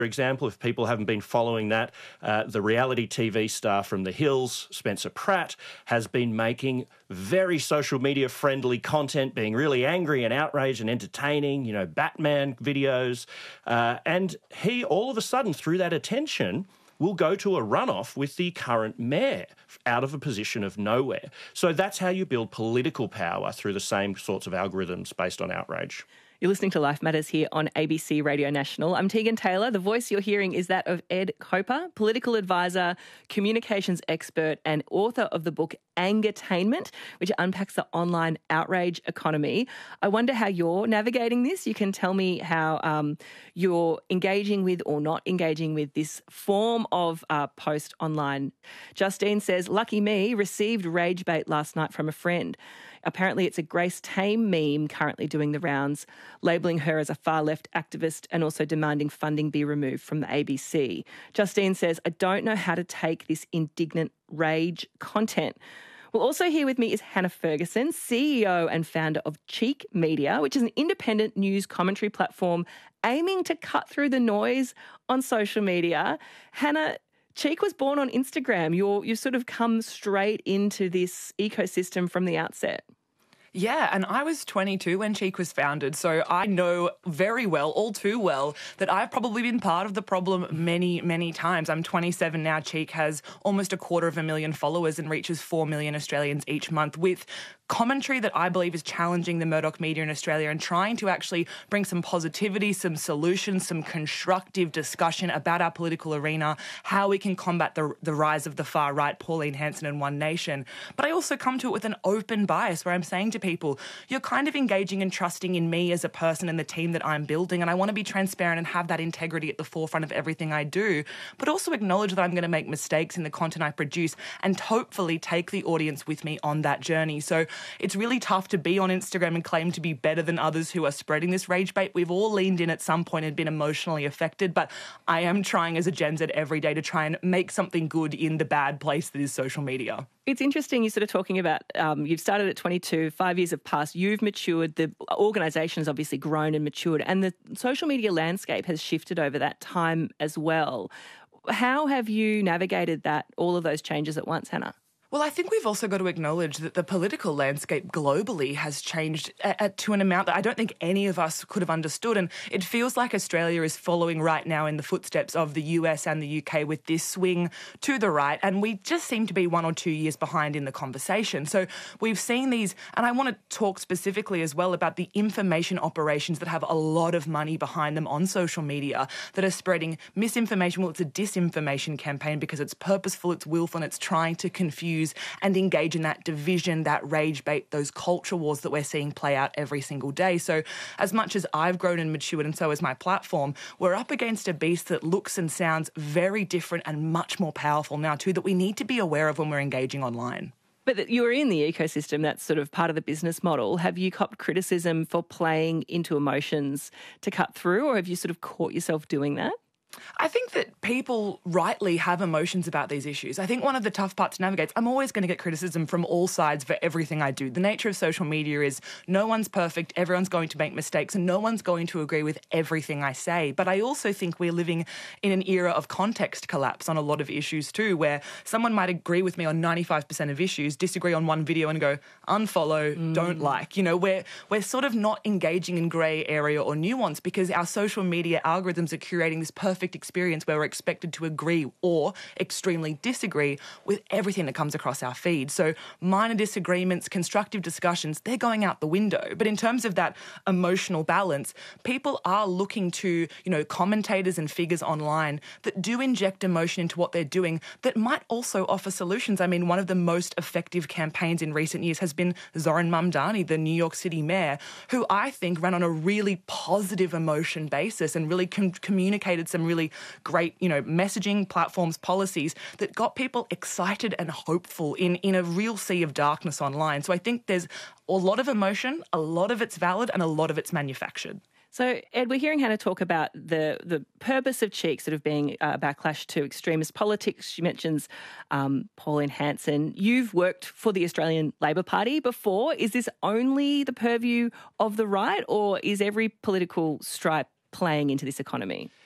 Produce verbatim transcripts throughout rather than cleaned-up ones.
For example, if people haven't been following that, uh, the reality T V star from The Hills, Spencer Pratt, has been making very social media friendly content, being really angry and outraged and entertaining, you know, Batman videos. Uh, and he, all of a sudden, through that attention, will go to a runoff with the current mayor out of a position of nowhere. So that's how you build political power, through the same sorts of algorithms based on outrage. You're listening to Life Matters here on A B C Radio National. I'm Tegan Taylor. The voice you're hearing is that of Ed Coper, political advisor, communications expert and author of the book Angertainment, which unpacks the online outrage economy. I wonder how you're navigating this. You can tell me how um, you're engaging with or not engaging with this form of uh, post online. Justine says, lucky me, received rage bait last night from a friend. Apparently it's a Grace Tame meme currently doing the rounds, labelling her as a far-left activist and also demanding funding be removed from the A B C. Justine says, I don't know how to take this indignant rage content. Well, also here with me is Hannah Ferguson, C E O and founder of Cheek Media, which is an independent news commentary platform aiming to cut through the noise on social media. Hannah, Cheek was born on Instagram. You're, you sort of come straight into this ecosystem from the outset. Yeah, and I was twenty-two when Cheek was founded, so I know very well, all too well, that I've probably been part of the problem many, many times. I'm twenty-seven now. Cheek has almost a quarter of a million followers and reaches four million Australians each month with commentary that I believe is challenging the Murdoch media in Australia and trying to actually bring some positivity, some solutions, some constructive discussion about our political arena, how we can combat the, the rise of the far right, Pauline Hanson and One Nation. But I also come to it with an open bias where I'm saying to people, you're kind of engaging and trusting in me as a person and the team that I'm building, and I want to be transparent and have that integrity at the forefront of everything I do, but also acknowledge that I'm going to make mistakes in the content I produce and hopefully take the audience with me on that journey. So it's really tough to be on Instagram and claim to be better than others who are spreading this rage bait. We've all leaned in at some point and been emotionally affected, but I am trying as a Gen Z every day to try and make something good in the bad place that is social media. It's interesting you're sort of talking about, um, you've started at twenty-two, five years have passed, you've matured, the organisation has obviously grown and matured, and the social media landscape has shifted over that time as well. How have you navigated that, all of those changes at once, Hannah? Well, I think we've also got to acknowledge that the political landscape globally has changed at, at, to an amount that I don't think any of us could have understood. And it feels like Australia is following right now in the footsteps of the U S and the U K with this swing to the right. And we just seem to be one or two years behind in the conversation. So we've seen these, and I want to talk specifically as well about the information operations that have a lot of money behind them on social media that are spreading misinformation. Well, it's a disinformation campaign because it's purposeful, it's willful, and it's trying to confuse and engage in that division, that rage bait, those culture wars that we're seeing play out every single day. So as much as I've grown and matured, and so has my platform, we're up against a beast that looks and sounds very different and much more powerful now too, that we need to be aware of when we're engaging online. But you're in the ecosystem, that's sort of part of the business model. Have you copped criticism for playing into emotions to cut through, or have you sort of caught yourself doing that? I think that people rightly have emotions about these issues. I think one of the tough parts to navigate is I'm always going to get criticism from all sides for everything I do. The nature of social media is no one's perfect, everyone's going to make mistakes, and no one's going to agree with everything I say. But I also think we're living in an era of context collapse on a lot of issues too, where someone might agree with me on ninety-five percent of issues, disagree on one video and go, unfollow, mm. don't like. You know, we're, we're sort of not engaging in grey area or nuance because our social media algorithms are curating this perfect experience where we're expected to agree or extremely disagree with everything that comes across our feed. So minor disagreements, constructive discussions, they're going out the window. But in terms of that emotional balance, people are looking to, you know, commentators and figures online that do inject emotion into what they're doing that might also offer solutions. I mean, one of the most effective campaigns in recent years has been Zoran Mamdani, the New York City mayor, who I think ran on a really positive emotion basis and really com- communicated some really great, you know, messaging platforms, policies that got people excited and hopeful in, in a real sea of darkness online. So I think there's a lot of emotion, a lot of it's valid, and a lot of it's manufactured. So, Ed, we're hearing Hannah talk about the, the purpose of Cheek sort of being a backlash to extremist politics. She mentions um, Pauline Hanson. You've worked for the Australian Labor Party before. Is this only the purview of the right, or is every political stripe playing into this economy?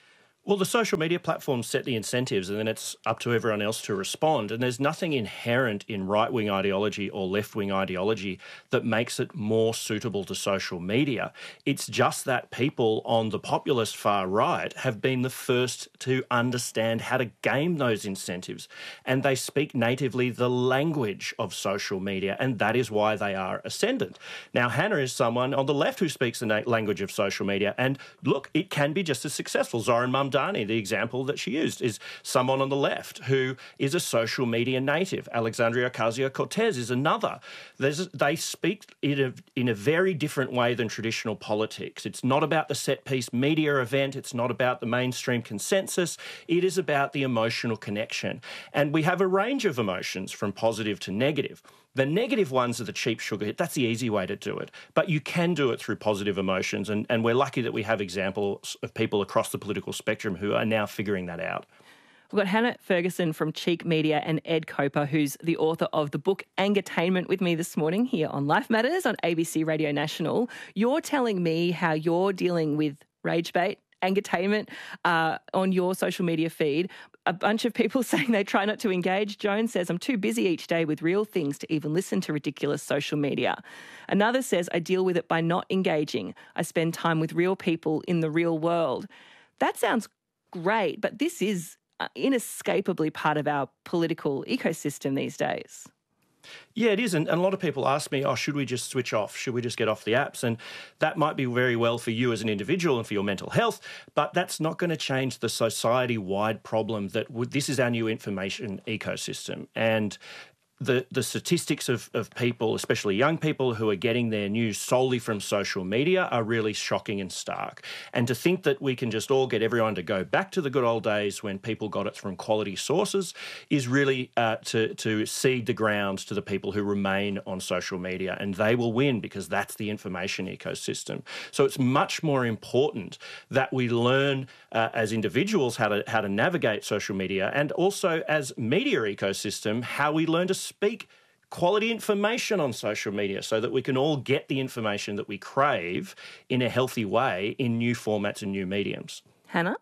Well, the social media platforms set the incentives and then it's up to everyone else to respond. And there's nothing inherent in right-wing ideology or left-wing ideology that makes it more suitable to social media. It's just that people on the populist far right have been the first to understand how to game those incentives. And they speak natively the language of social media, and that is why they are ascendant. Now, Hannah is someone on the left who speaks the na- language of social media. And look, it can be just as successful. Zoran Mamdani, the example that she used, is someone on the left who is a social media native. Alexandria Ocasio-Cortez is another. There's, they speak in a, in a very different way than traditional politics. It's not about the set-piece media event. It's not about the mainstream consensus. It is about the emotional connection. And we have a range of emotions from positive to negative. The negative ones are the cheap sugar hit. That's the easy way to do it. But you can do it through positive emotions. And, and we're lucky that we have examples of people across the political spectrum who are now figuring that out. We've got Hannah Ferguson from Cheek Media and Ed Koper, who's the author of the book Angatainment, with me this morning here on Life Matters on A B C Radio National. You're telling me how you're dealing with rage bait, Angatainment, uh, on your social media feed. A bunch of people saying they try not to engage. Joan says, I'm too busy each day with real things to even listen to ridiculous social media. Another says, I deal with it by not engaging. I spend time with real people in the real world. That sounds great, but this is inescapably part of our political ecosystem these days. Yeah, it is. And, and a lot of people ask me, oh, should we just switch off? Should we just get off the apps? And that might be very well for you as an individual and for your mental health, but that's not going to change the society-wide problem that w- this is our new information ecosystem. And the the statistics of, of people, especially young people who are getting their news solely from social media, are really shocking and stark. And to think that we can just all get everyone to go back to the good old days when people got it from quality sources is really uh, to, to seed the ground to the people who remain on social media, and they will win because that's the information ecosystem. So it's much more important that we learn uh, as individuals how to how to navigate social media, and also as media ecosystem how we learn to speak quality information on social media so that we can all get the information that we crave in a healthy way in new formats and new mediums. Hannah?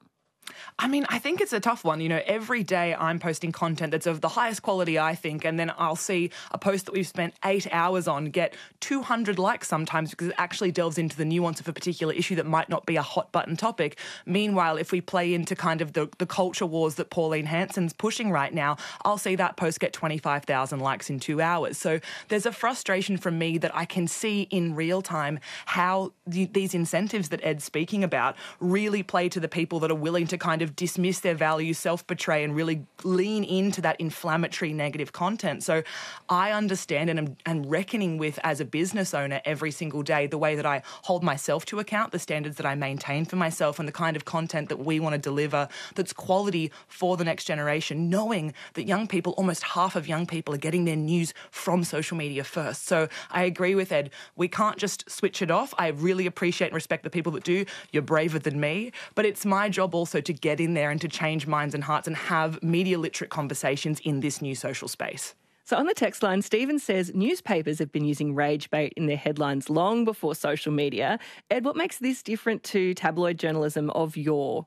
I mean, I think it's a tough one. You know, every day I'm posting content that's of the highest quality, I think, and then I'll see a post that we've spent eight hours on get two hundred likes sometimes because it actually delves into the nuance of a particular issue that might not be a hot button topic. Meanwhile, if we play into kind of the, the culture wars that Pauline Hanson's pushing right now, I'll see that post get twenty-five thousand likes in two hours. So there's a frustration from me that I can see in real time how the, these incentives that Ed's speaking about really play to the people that are willing to to kind of dismiss their values, self-betray, and really lean into that inflammatory negative content. So I understand and am and reckoning with, as a business owner, every single day, the way that I hold myself to account, the standards that I maintain for myself, and the kind of content that we want to deliver that's quality for the next generation, knowing that young people, almost half of young people, are getting their news from social media first. So I agree with Ed. We can't just switch it off. I really appreciate and respect the people that do. You're braver than me. But it's my job also to get in there and to change minds and hearts and have media literate conversations in this new social space. So on the text line, Stephen says newspapers have been using rage bait in their headlines long before social media. Ed, what makes this different to tabloid journalism of yore?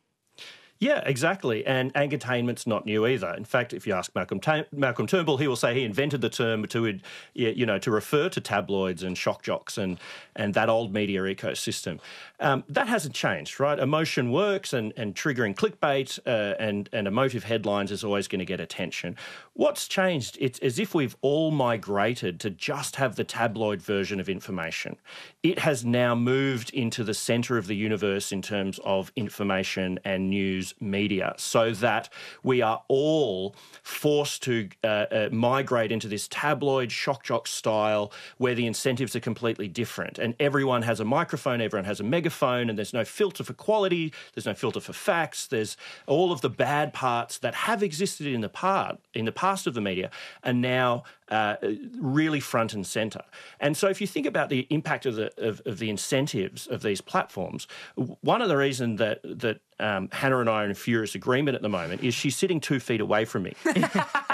Yeah, exactly. And angatainment's not new either. In fact, if you ask Malcolm Ta- Malcolm Turnbull, he will say he invented the term to, you know, to refer to tabloids and shock jocks and and that old media ecosystem. Um, that hasn't changed, right? Emotion works, and and triggering clickbait uh, and and emotive headlines is always going to get attention. What's changed? It's as if we've all migrated to just have the tabloid version of information. It has now moved into the centre of the universe in terms of information and news media, so that we are all forced to uh, uh, migrate into this tabloid shock jock style where the incentives are completely different, and everyone has a microphone, everyone has a megaphone, and there's no filter for quality, there's no filter for facts, there's all of the bad parts that have existed in the part in the past of the media are now uh, really front and centre. And so if you think about the impact of the of, of the incentives of these platforms, one of the reasons that that um, Hannah and I are in furious agreement at the moment is she's sitting two feet away from me. And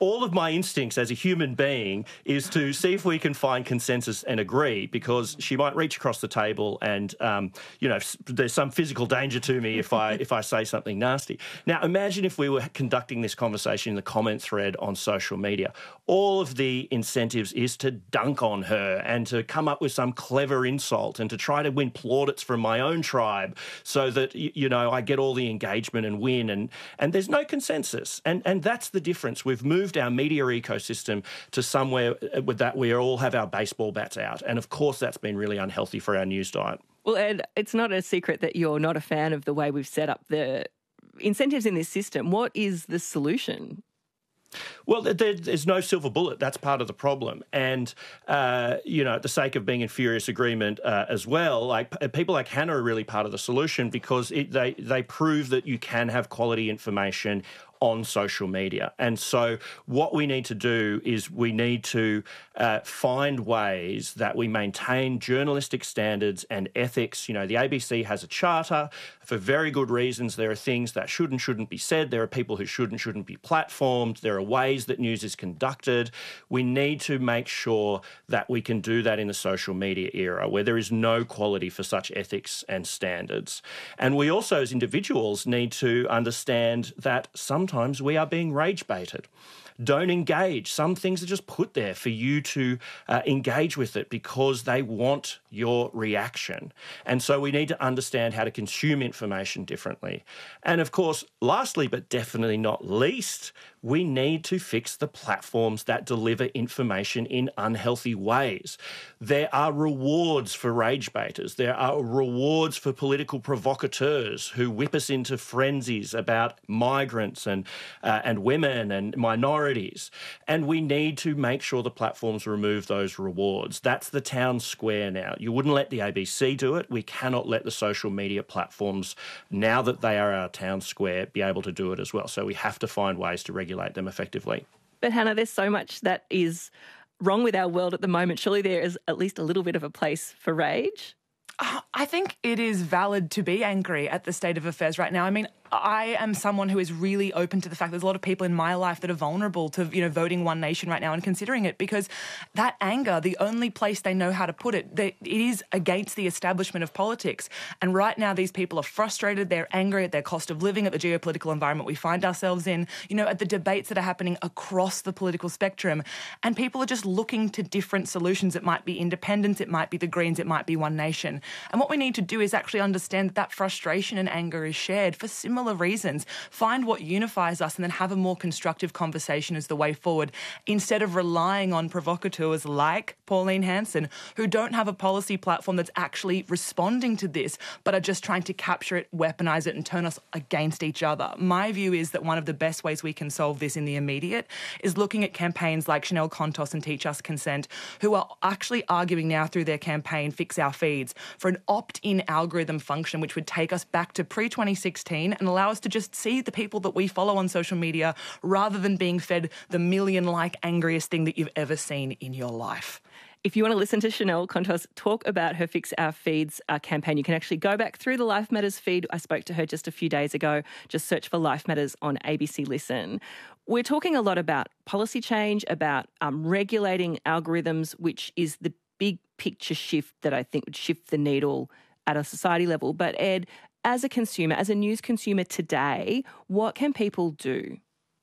all of my instincts as a human being is to see if we can find consensus and agree, because she might reach across the table and, um, you know, there's some physical danger to me if I if I say something nasty. Now, imagine if we were conducting this conversation in the comment thread on social media. All of the incentives is to dunk on her and to come up with some clever insult and to try to win plaudits from my own tribe so that, you know, I get all the engagement and win. And, and there's no consensus. And, and that's the difference. We've moved our media ecosystem to somewhere with that we all have our baseball bats out. And, of course, that's been really unhealthy for our news diet. Well, Ed, it's not a secret that you're not a fan of the way we've set up the incentives in this system. What is the solution? Well, there's no silver bullet. That's part of the problem. And, uh, you know, at the sake of being in furious agreement uh, as well, like people like Hannah are really part of the solution, because it, they, they prove that you can have quality information on social media. And so what we need to do is we need to uh, find ways that we maintain journalistic standards and ethics. You know, the A B C has a charter for very good reasons. There are things that should and shouldn't be said. There are people who should and shouldn't be platformed. There are ways that news is conducted. We need to make sure that we can do that in the social media era where there is no quality for such ethics and standards. And we also, as individuals, need to understand that sometimes Sometimes we are being rage baited. Don't engage. Some things are just put there for you to uh, engage with it because they want your reaction. And so we need to understand how to consume information differently. And of course, lastly, but definitely not least, we need to fix the platforms that deliver information in unhealthy ways. There are rewards for rage baiters. There are rewards for political provocateurs who whip us into frenzies about migrants and uh, and women and minorities. And we need to make sure the platforms remove those rewards. That's the town square now. You wouldn't let the A B C do it. We cannot let the social media platforms, now that they are our town square, be able to do it as well. So we have to find ways to regulate them effectively. But Hannah, there's so much that is wrong with our world at the moment. Surely there is at least a little bit of a place for rage? Uh, I think it is valid to be angry at the state of affairs right now. I mean, I am someone who is really open to the fact there's a lot of people in my life that are vulnerable to, you know, voting One Nation right now and considering it, because that anger, the only place they know how to put it, they, it is against the establishment of politics. And right now these people are frustrated, they're angry at their cost of living, at the geopolitical environment we find ourselves in, you know, at the debates that are happening across the political spectrum. And people are just looking to different solutions. It might be independence, it might be the Greens, it might be One Nation. And what we need to do is actually understand that that frustration and anger is shared for similar reasons. Find what unifies us and then have a more constructive conversation as the way forward, instead of relying on provocateurs like Pauline Hanson, who don't have a policy platform that's actually responding to this, but are just trying to capture it, weaponize it, and turn us against each other. My view is that one of the best ways we can solve this in the immediate is looking at campaigns like Chanel Contos and Teach Us Consent, who are actually arguing now through their campaign Fix Our Feeds for an opt-in algorithm function which would take us back to pre twenty sixteen and allow us to just see the people that we follow on social media rather than being fed the million-like angriest thing that you've ever seen in your life. If you want to listen to Chanel Contos talk about her Fix Our Feeds uh, campaign, you can actually go back through the Life Matters feed. I spoke to her just a few days ago. Just search for Life Matters on A B C Listen. We're talking a lot about policy change, about um, regulating algorithms, which is the big picture shift that I think would shift the needle at a society level. But Ed, as a consumer, as a news consumer today, what can people do?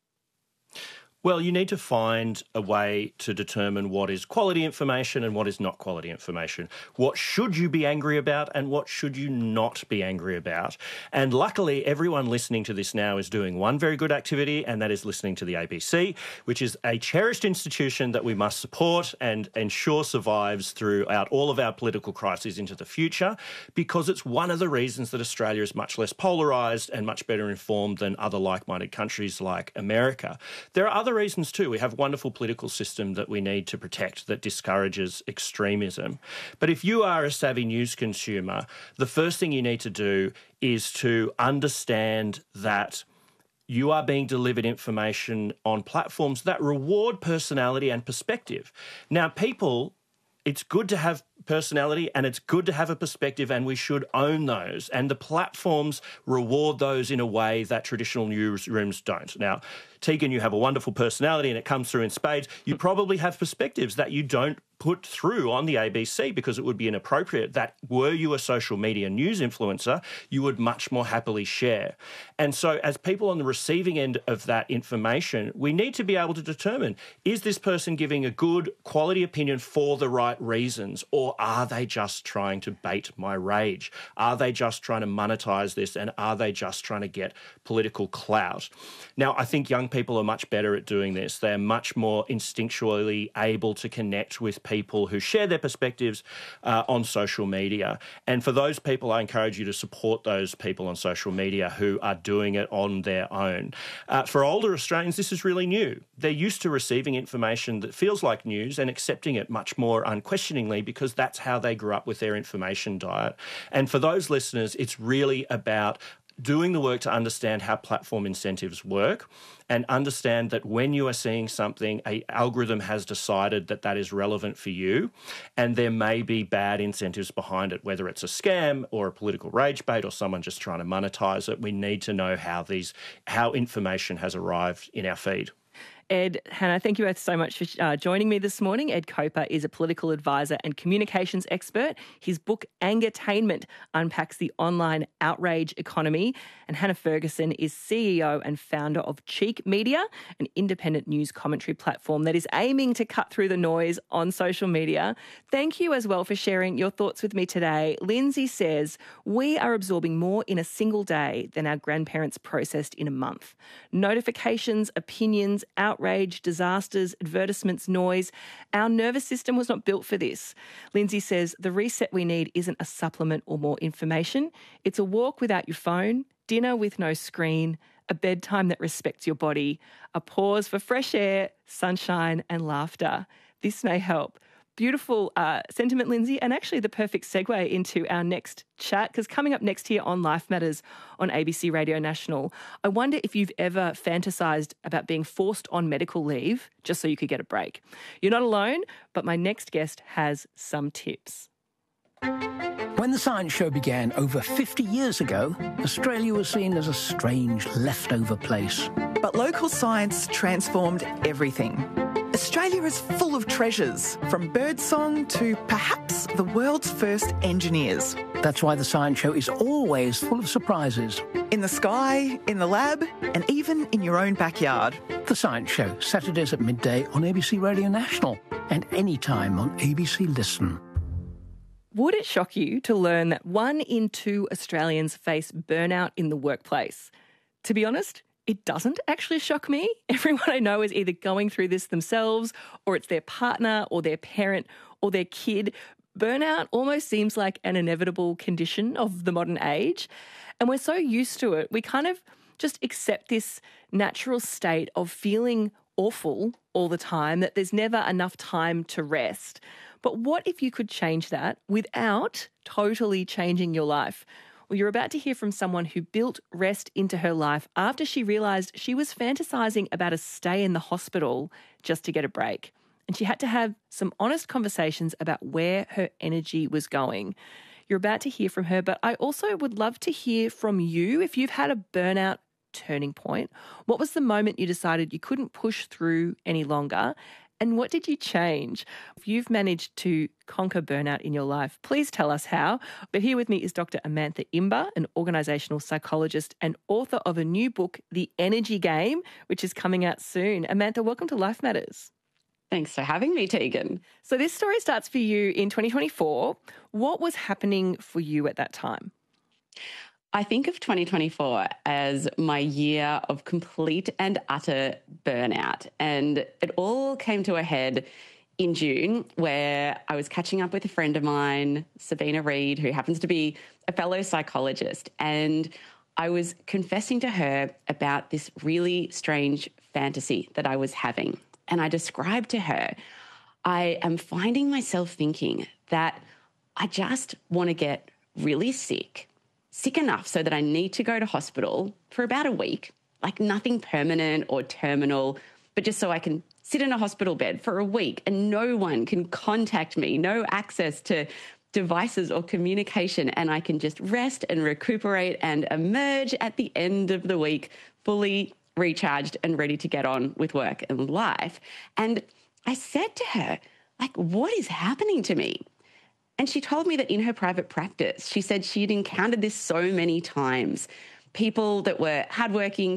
Well, you need to find a way to determine what is quality information and what is not quality information. What should you be angry about and what should you not be angry about? And luckily, everyone listening to this now is doing one very good activity, and that is listening to the A B C, which is a cherished institution that we must support and ensure survives throughout all of our political crises into the future, because it's one of the reasons that Australia is much less polarised and much better informed than other like-minded countries like America. There are other reasons too. We have a wonderful political system that we need to protect that discourages extremism. But if you are a savvy news consumer, the first thing you need to do is to understand that you are being delivered information on platforms that reward personality and perspective. Now, people, it's good to have personality, and it's good to have a perspective, and we should own those. And the platforms reward those in a way that traditional newsrooms don't. Now, Tegan, you have a wonderful personality and it comes through in spades. You probably have perspectives that you don't put through on the A B C because it would be inappropriate, that were you a social media news influencer, you would much more happily share. And so as people on the receiving end of that information, we need to be able to determine, is this person giving a good quality opinion for the right reasons, or are they just trying to bait my rage? Are they just trying to monetize this, and are they just trying to get political clout? Now, I think young people are much better at doing this. They're much more instinctually able to connect with people who share their perspectives uh, on social media. And for those people, I encourage you to support those people on social media who are doing it on their own. Uh, for older Australians, this is really new. They're used to receiving information that feels like news and accepting it much more unquestioningly because that's how they grew up with their information diet. And for those listeners, it's really about doing the work to understand how platform incentives work and understand that when you are seeing something, an algorithm has decided that that is relevant for you, and there may be bad incentives behind it, whether it's a scam or a political rage bait or someone just trying to monetize it. We need to know how these, how information has arrived in our feed. Ed, Hannah, thank you both so much for uh, joining me this morning. Ed Koper is a political advisor and communications expert. His book, Angatainment, unpacks the online outrage economy. And Hannah Ferguson is C E O and founder of Cheek Media, an independent news commentary platform that is aiming to cut through the noise on social media. Thank you as well for sharing your thoughts with me today. Lindsay says, we are absorbing more in a single day than our grandparents processed in a month. Notifications, opinions, outrage, outrage, disasters, advertisements, noise. Our nervous system was not built for this. Lindsay says the reset we need isn't a supplement or more information. It's a walk without your phone, dinner with no screen, a bedtime that respects your body, a pause for fresh air, sunshine and laughter. This may help. Beautiful uh, sentiment, Lindsay, and actually the perfect segue into our next chat, because coming up next here on Life Matters on A B C Radio National, I wonder if you've ever fantasised about being forced on medical leave just so you could get a break. You're not alone, but my next guest has some tips. When the Science Show began over fifty years ago, Australia was seen as a strange leftover place. But local science transformed everything. Australia is full of treasures, from birdsong to perhaps the world's first engineers. That's why the Science Show is always full of surprises. In the sky, in the lab, and even in your own backyard. The Science Show, Saturdays at midday on A B C Radio National and anytime on A B C Listen. Would it shock you to learn that one in two Australians face burnout in the workplace? To be honest, it doesn't actually shock me. Everyone I know is either going through this themselves, or it's their partner or their parent or their kid. Burnout almost seems like an inevitable condition of the modern age. And we're so used to it, we kind of just accept this natural state of feeling awful all the time, that there's never enough time to rest. But what if you could change that without totally changing your life? Well, you're about to hear from someone who built rest into her life after she realised she was fantasising about a stay in the hospital just to get a break. And she had to have some honest conversations about where her energy was going. You're about to hear from her, but I also would love to hear from you if you've had a burnout turning point. What was the moment you decided you couldn't push through any longer? And what did you change? If you've managed to conquer burnout in your life, please tell us how. But here with me is Doctor Amantha Imber, an organisational psychologist and author of a new book, The Energy Game, which is coming out soon. Amantha, welcome to Life Matters. Thanks for having me, Tegan. So this story starts for you in twenty twenty-four. What was happening for you at that time? I think of twenty twenty-four as my year of complete and utter burnout. And it all came to a head in June, where I was catching up with a friend of mine, Sabina Reid, who happens to be a fellow psychologist. And I was confessing to her about this really strange fantasy that I was having. And I described to her, I am finding myself thinking that I just want to get really sick. Sick enough so that I need to go to hospital for about a week, like nothing permanent or terminal, but just so I can sit in a hospital bed for a week and no one can contact me, no access to devices or communication, and I can just rest and recuperate and emerge at the end of the week fully recharged and ready to get on with work and life. And I said to her, like, what is happening to me? And she told me that in her private practice, she said she'd encountered this so many times. People that were hardworking,